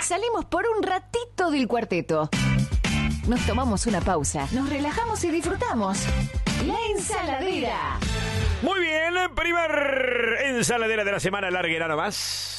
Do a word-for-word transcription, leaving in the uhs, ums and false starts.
salimos por un ratito del cuarteto. Nos tomamos una pausa, nos relajamos y disfrutamos. La ensaladera. Muy bien, primer ensaladera de la semana, larguera nomás.